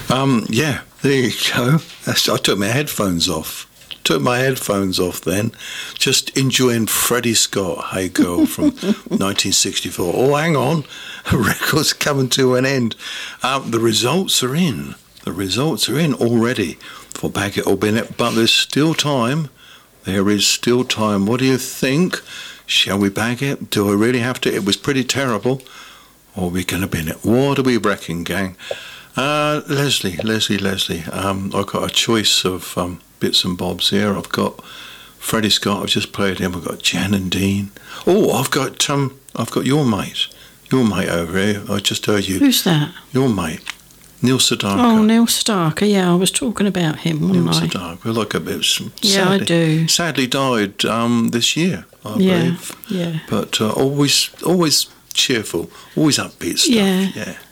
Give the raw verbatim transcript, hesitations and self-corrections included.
Um, yeah, there you go. That's, I took my headphones off. Took my headphones off then, just enjoying Freddie Scott, Hey Girl, from nineteen sixty-four. Oh, hang on, the record's coming to an end. Um, the results are in. The results are in already for Baggett or Bennett, but there's still time. There is still time. What do you think? Shall we bag it? Do I really have to? It was pretty terrible. Or are we going to bin it? What do we reckon, gang? Uh, Leslie, Leslie, Leslie. Um, I've got a choice of um, bits and bobs here. I've got Freddie Scott. I've just played him. I've got Jan and Dean. Oh, I've got um, I've got your mate. Your mate over here. I just heard you. Who's that? Your mate. Neil Sedaka. Oh, Neil Sedaka. Yeah, I was talking about him, wasn't Neil I? Sedaka. Well, like a bit. Sadly, yeah, I do. Sadly died um, this year, I yeah, believe. Yeah. But uh, always, always cheerful, always upbeat stuff. Yeah. Yeah.